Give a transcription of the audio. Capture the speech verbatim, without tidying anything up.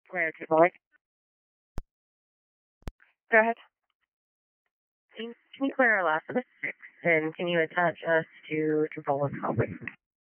Where to boy? Go ahead. Can can you clear our last of the six, and can you attach us to Travolta's copy?